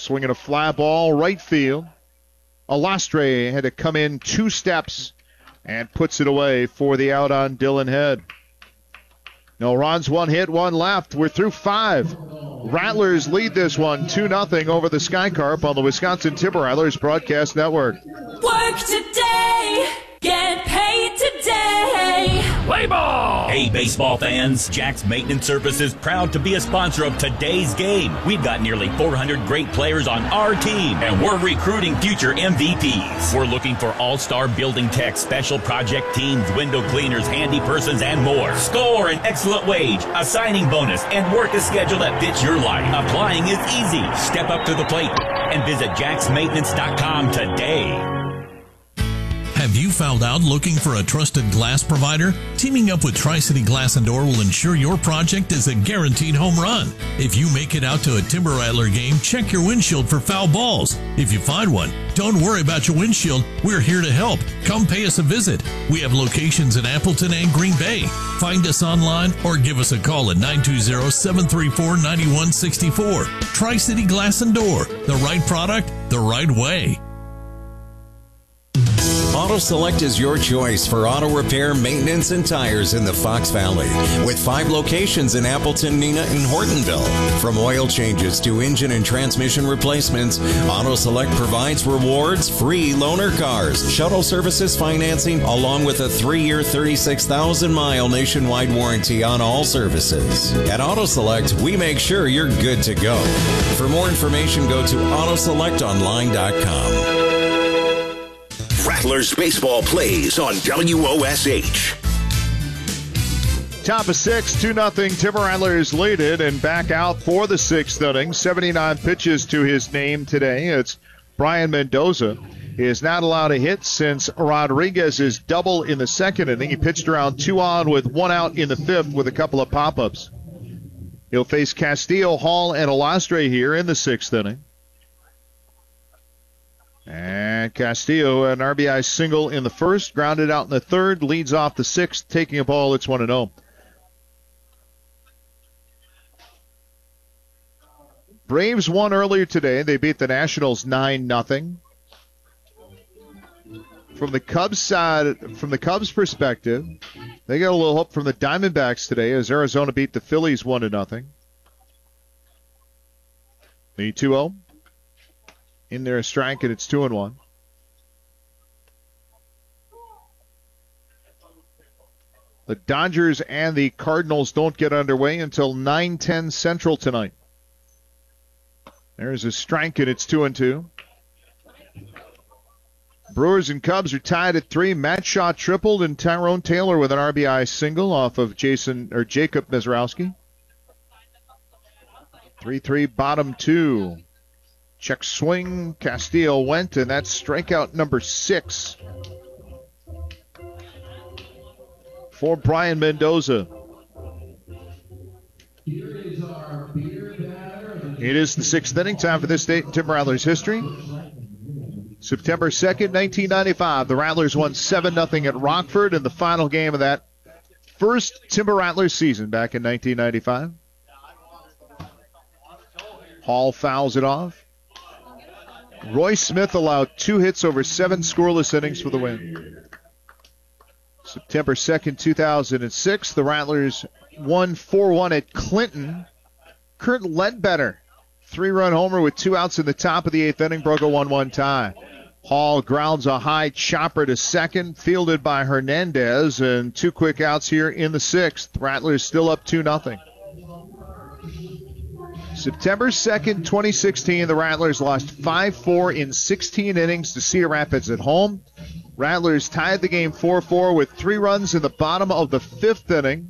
Swinging a fly ball right field. Alastre had to come in 2 steps and puts it away for the out on Dylan Head. No runs, 1 hit, 1 left. We're through 5. Rattlers lead this one 2-0 over the Skycarp on the Wisconsin Timber Rattlers Broadcast Network. Work today, get paid today. Play ball! Hey, baseball fans, Jack's Maintenance Services proud to be a sponsor of today's game. We've got nearly 400 great players on our team, and we're recruiting future MVPs. We're looking for all-star building techs, special project teams, window cleaners, handy persons, and more. Score an excellent wage, a signing bonus, and work a schedule that fits your life. Applying is easy. Step up to the plate and visit jacksmaintenance.com today. Have you found out looking for a trusted glass provider? Teaming up with Tri-City Glass and Door will ensure your project is a guaranteed home run. If you make it out to a Timber Rattler game, check your windshield for foul balls. If you find one, don't worry about your windshield. We're here to help. Come pay us a visit. We have locations in Appleton and Green Bay. Find us online or give us a call at 920-734-9164. Tri-City Glass and Door. The right product, the right way. Auto Select is your choice for auto repair, maintenance, and tires in the Fox Valley. With 5 locations in Appleton, Neenah, and Hortonville. From oil changes to engine and transmission replacements, Auto Select provides rewards, free loaner cars, shuttle services financing, along with a 3-year, 36,000-mile nationwide warranty on all services. At Auto Select, we make sure you're good to go. For more information, go to autoselectonline.com. Rattlers baseball plays on WOSH. Top of 6, 2-0. Timber Rattlers lead it and back out for the 6th inning. 79 pitches to his name today. It's Brian Mendoza. He has not allowed a hit since Rodriguez's double in the 2nd inning. He pitched around 2 on with 1 out in the 5th with a couple of pop-ups. He'll face Castillo, Hall, and Alastre here in the 6th inning. And Castillo, an RBI single in the 1st, grounded out in the 3rd, leads off the 6th, taking a ball. It's 1-0. Braves won earlier today. They beat the Nationals 9-0. From the Cubs side, from the Cubs perspective, they got a little hope from the Diamondbacks today as Arizona beat the Phillies 1-0. The 2-0. In there, a strike, and it's 2-1. The Dodgers and the Cardinals don't get underway until 9:10 Central tonight. There's a strike, and it's 2-2. Brewers and Cubs are tied at 3. Matt Shaw tripled, and Tyrone Taylor with an RBI single off of Jacob Mezrowski. 3-3, bottom 2. Check swing, Castillo went, and that's strikeout number 6 for Brian Mendoza. It is the 6th inning, time for this date in Timber Rattlers history. September 2nd, 1995, the Rattlers won 7-0 at Rockford in the final game of that first Timber Rattlers season back in 1995. Hall fouls it off. Roy Smith allowed 2 hits over 7 scoreless innings for the win. September 2nd, 2006, the Rattlers won 4-1 at Clinton. Kurt Ledbetter, 3-run homer with 2 outs in the top of the 8th inning, broke a 1-1 tie. Hall grounds a high chopper to second, fielded by Hernandez, and 2 quick outs here in the 6th. Rattlers still up 2-0. September 2nd, 2016, the Rattlers lost 5-4 in 16 innings to Cedar Rapids at home. Rattlers tied the game 4-4 with 3 runs in the bottom of the 5th inning.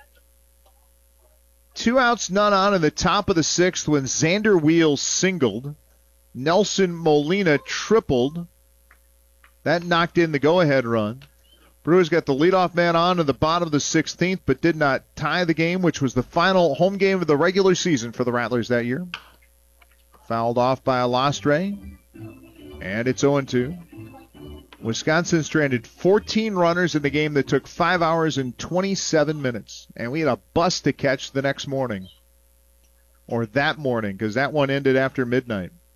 2 outs, none on in the top of the 6th when Xander Wheels singled. Nelson Molina tripled. That knocked in the go-ahead run. Brewers got the leadoff man on in the bottom of the 16th, but did not tie the game, which was the final home game of the regular season for the Rattlers that year. Fouled off by Alastre, and it's 0-2. Wisconsin stranded 14 runners in the game that took 5 hours and 27 minutes, and we had a bus to catch the next morning, or that morning, because that one ended after midnight.